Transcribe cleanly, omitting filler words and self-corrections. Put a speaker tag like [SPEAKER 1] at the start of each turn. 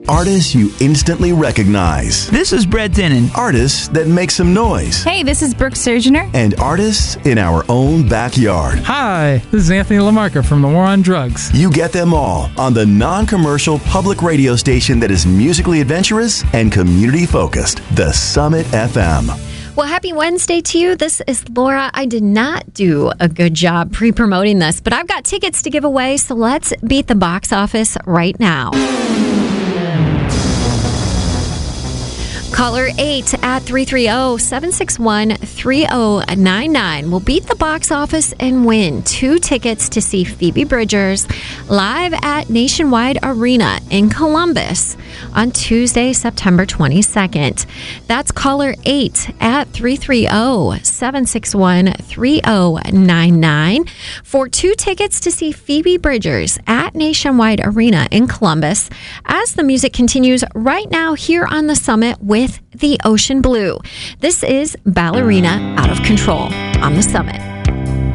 [SPEAKER 1] Artists you instantly recognize.
[SPEAKER 2] This is Brett Dennen.
[SPEAKER 1] Artists that make some noise.
[SPEAKER 3] Hey, this is Brooke Surgener.
[SPEAKER 1] And artists in our own backyard.
[SPEAKER 4] Hi, this is Anthony LaMarca from The War on Drugs.
[SPEAKER 1] You get them all on the non-commercial public radio station that is musically adventurous and community-focused, The Summit FM.
[SPEAKER 5] Well, happy Wednesday to you. This is Laura. I did not do a good job pre-promoting this, but I've got tickets to give away, so let's beat the box office right now. Caller 8 at 330-761-3099 will beat the box office and win 2 tickets to see Phoebe Bridgers live at Nationwide Arena in Columbus on Tuesday, September 22nd. That's caller 8 at 330-761-3099 for 2 tickets to see Phoebe Bridgers at Nationwide Arena in Columbus as the music continues right now here on the Summit with The Ocean Blue. This is Ballerina Out of Control on the Summit.